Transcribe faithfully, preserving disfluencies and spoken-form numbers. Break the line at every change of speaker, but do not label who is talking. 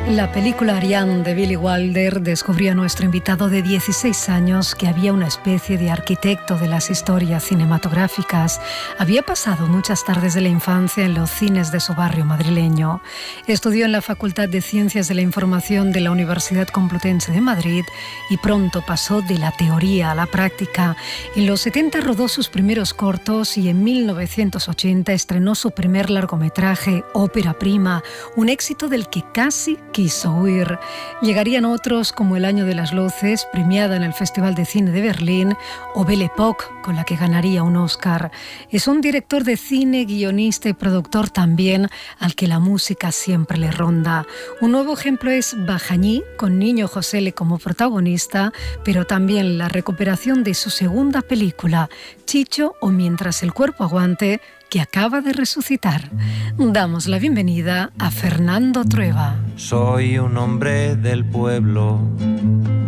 La película Ariane de Billy Wilder descubrió a nuestro invitado de dieciséis años que había una especie de arquitecto de las historias cinematográficas. Había pasado muchas tardes de la infancia en los cines de su barrio madrileño. Estudió en la Facultad de Ciencias de la Información de la Universidad Complutense de Madrid y pronto pasó de la teoría a la práctica. En los setenta rodó sus primeros cortos y en mil novecientos ochenta estrenó su primer largometraje, Ópera Prima, un éxito del que casi quiso huir. Llegarían otros como El año de las luces, premiada en el Festival de Cine de Berlín, o Belle Époque, con la que ganaría un Oscar. Es un director de cine, guionista y productor también, al que la música siempre le ronda. Un nuevo ejemplo es Bajañí, con Niño Josele como protagonista, pero también la recuperación de su segunda película, Chicho o Mientras el cuerpo aguante, que acaba de resucitar. Damos la bienvenida a Fernando Trueba.
Soy un hombre del pueblo